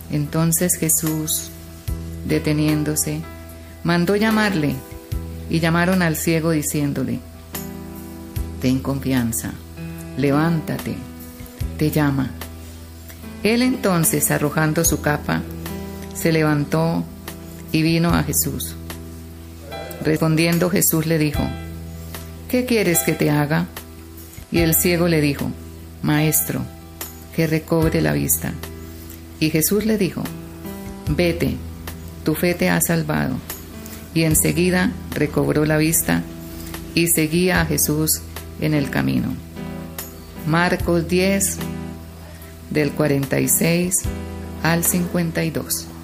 Entonces Jesús, deteniéndose, mandó llamarle, y llamaron al ciego diciéndole: ten confianza, levántate, te llama. Él entonces, arrojando su capa, se levantó y vino a Jesús. Respondiendo Jesús le dijo: ¿qué quieres que te haga? Y el ciego le dijo: Maestro, que recobre la vista. Y Jesús le dijo: vete, tu fe te ha salvado. Y enseguida recobró la vista y seguía a Jesús en el camino. Marcos 10, del 46 al 52.